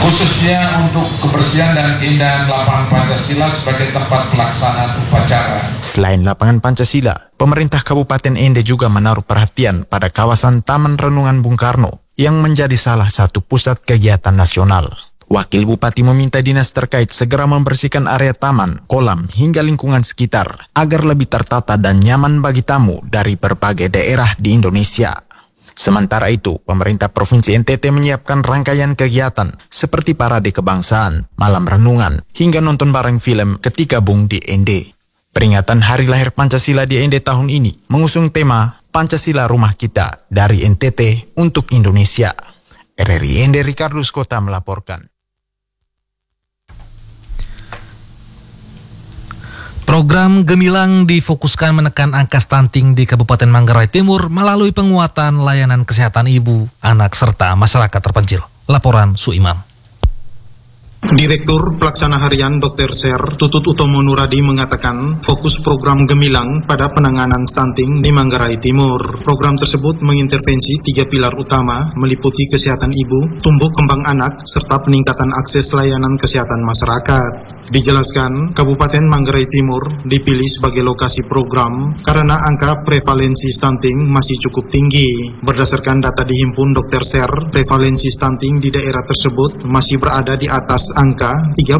khususnya untuk kebersihan dan keindahan lapangan Pancasila sebagai tempat pelaksanaan upacara. Selain lapangan Pancasila, pemerintah Kabupaten Ende juga menaruh perhatian pada kawasan Taman Renungan Bung Karno yang menjadi salah satu pusat kegiatan nasional. Wakil Bupati meminta dinas terkait segera membersihkan area taman, kolam, hingga lingkungan sekitar agar lebih tertata dan nyaman bagi tamu dari berbagai daerah di Indonesia. Sementara itu, pemerintah Provinsi NTT menyiapkan rangkaian kegiatan seperti parade kebangsaan, malam renungan, hingga nonton bareng film Ketika Bung di Ende. Peringatan Hari Lahir Pancasila di Ende tahun ini mengusung tema Pancasila Rumah Kita dari NTT untuk Indonesia. RRI Ende Ricardus Kota melaporkan. Program Gemilang difokuskan menekan angka stunting di Kabupaten Manggarai Timur melalui penguatan layanan kesehatan ibu, anak, serta masyarakat terpencil. Laporan Suimam. Direktur Pelaksana Harian Dr. Ser Tutut Utomo Nuradi mengatakan fokus program Gemilang pada penanganan stunting di Manggarai Timur. Program tersebut mengintervensi 3 pilar utama meliputi kesehatan ibu, tumbuh kembang anak, serta peningkatan akses layanan kesehatan masyarakat. Dijelaskan, Kabupaten Manggarai Timur dipilih sebagai lokasi program karena angka prevalensi stunting masih cukup tinggi. Berdasarkan data dihimpun Dr. Ser, prevalensi stunting di daerah tersebut masih berada di atas angka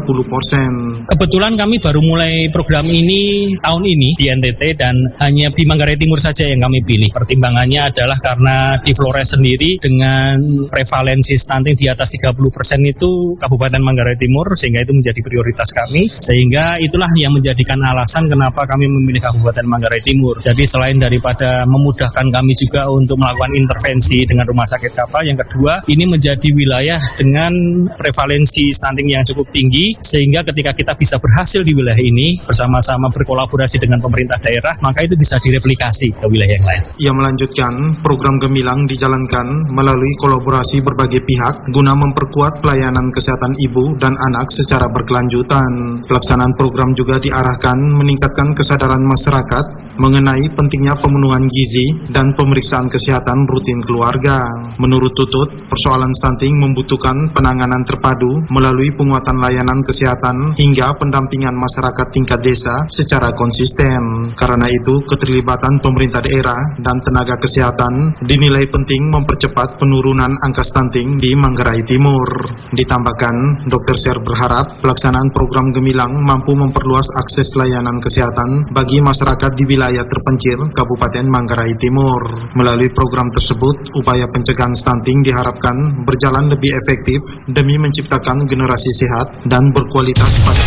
30%. Kebetulan kami baru mulai program ini tahun ini di NTT dan hanya di Manggarai Timur saja yang kami pilih. Pertimbangannya adalah karena di Flores sendiri dengan prevalensi stunting di atas 30% itu Kabupaten Manggarai Timur, sehingga itu menjadi prioritas kami, sehingga itulah yang menjadikan alasan kenapa kami memilih Kabupaten Manggarai Timur. Jadi selain daripada memudahkan kami juga untuk melakukan intervensi dengan rumah sakit kapal, yang kedua ini menjadi wilayah dengan prevalensi stunting yang cukup tinggi, sehingga ketika kita bisa berhasil di wilayah ini bersama-sama berkolaborasi dengan pemerintah daerah, maka itu bisa direplikasi ke wilayah yang lain. Ia melanjutkan, program Gemilang dijalankan melalui kolaborasi berbagai pihak guna memperkuat pelayanan kesehatan ibu dan anak secara berkelanjutan. Pelaksanaan program juga diarahkan meningkatkan kesadaran masyarakat mengenai pentingnya pemenuhan gizi dan pemeriksaan kesehatan rutin keluarga. Menurut Tutut, persoalan stunting membutuhkan penanganan terpadu melalui penguatan layanan kesehatan hingga pendampingan masyarakat tingkat desa secara konsisten. Karena itu, keterlibatan pemerintah daerah dan tenaga kesehatan dinilai penting mempercepat penurunan angka stunting di Manggarai Timur. Ditambahkan, Dr. Ser berharap pelaksanaan program Gemilang mampu memperluas akses layanan kesehatan bagi masyarakat di wilayah terpencil Kabupaten Manggarai Timur. Melalui program tersebut, upaya pencegahan stunting diharapkan berjalan lebih efektif demi menciptakan generasi sehat dan berkualitas pada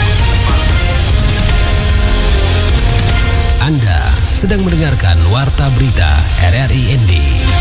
Anda sedang mendengarkan Warta Berita RRI ND.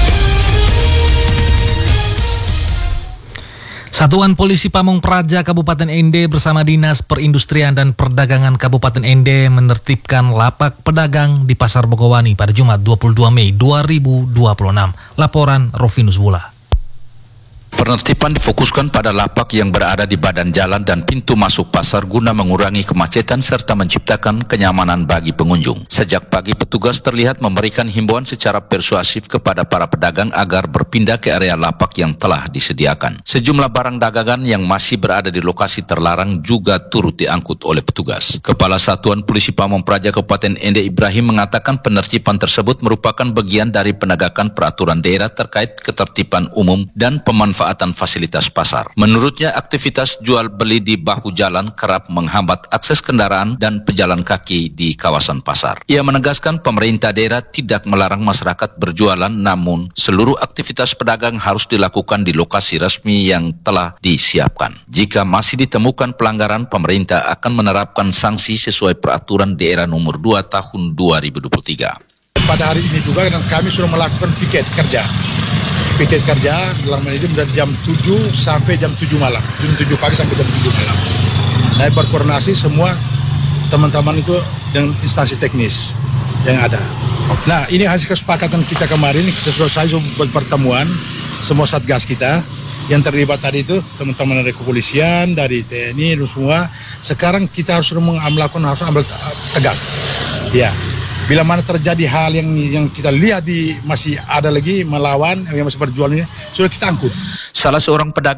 Satuan Polisi Pamong Praja Kabupaten Ende bersama Dinas Perindustrian dan Perdagangan Kabupaten Ende menertibkan lapak pedagang di Pasar Bogowani pada Jumat 22 Mei 2026. Laporan Rofinus Wula. Penertiban difokuskan pada lapak yang berada di badan jalan dan pintu masuk pasar guna mengurangi kemacetan serta menciptakan kenyamanan bagi pengunjung. Sejak pagi petugas terlihat memberikan himbauan secara persuasif kepada para pedagang agar berpindah ke area lapak yang telah disediakan. Sejumlah barang dagangan yang masih berada di lokasi terlarang juga turut diangkut oleh petugas. Kepala Satuan Polisi Pamong Praja Kabupaten Ende Ibrahim mengatakan penertiban tersebut merupakan bagian dari penegakan peraturan daerah terkait ketertiban umum dan pemanfaatan fasilitas pasar. Menurutnya, aktivitas jual beli di bahu jalan kerap menghambat akses kendaraan dan pejalan kaki di kawasan pasar. Ia menegaskan pemerintah daerah tidak melarang masyarakat berjualan, namun seluruh aktivitas pedagang harus dilakukan di lokasi resmi yang telah disiapkan. Jika masih ditemukan pelanggaran, pemerintah akan menerapkan sanksi sesuai peraturan daerah nomor 2 tahun 2023. Pada hari ini juga kami sudah melakukan piket kerja dalam ini dari jam 7 sampai jam 7 malam, jam 7 pagi sampai jam 7 malam. Nah, berkoordinasi semua teman-teman itu dengan instansi teknis yang ada. Nah, ini hasil kesepakatan kita kemarin, kita selesai pertemuan semua satgas kita yang terlibat tadi itu, teman-teman dari kepolisian, dari TNI, dan semua. Sekarang kita harus ambil tegas. Ya. Bila mana terjadi hal yang kita lihat masih ada lagi melawan, yang masih berjualnya, sudah kita angkut. Salah seorang pedagang